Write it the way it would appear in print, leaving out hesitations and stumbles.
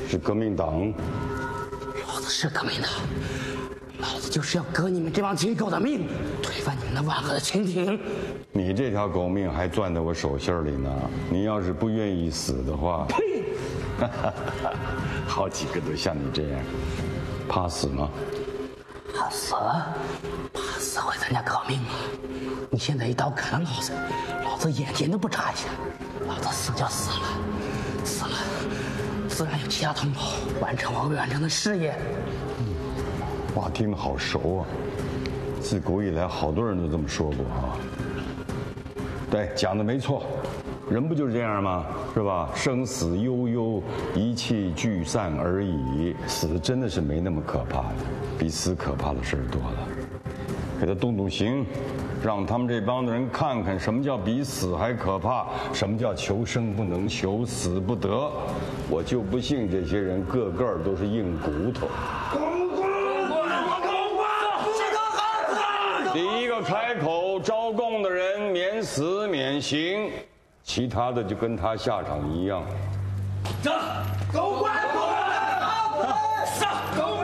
是革命党。 老子是革命党，老子就是要革你们这帮金狗的命，推翻你们那万恶的清廷。 你这条狗命还攥在我手心里呢，你要是不愿意死的话， 呸！ 好几个都像你这样，怕死吗？ 怕死？怕死会参加革命吗？你现在一刀砍了老子，老子眼睛都不眨一下，老子死就死了，死了，自然有其他同胞完成我未完成的事业。 话听得好熟啊，自古以来好多人都这么说过啊。对，讲的没错，人不就是这样吗？是吧？生死悠悠，一气俱散而已。死真的是没那么可怕的，比死可怕的事儿多了。给他动动刑，让他们这帮子人看看什么叫比死还可怕，什么叫求生不能，求死不得。我就不信这些人个个都是硬骨头。第一个开口招供的人免死免刑，其他的就跟他下场一样。 上，狗官过来！上，狗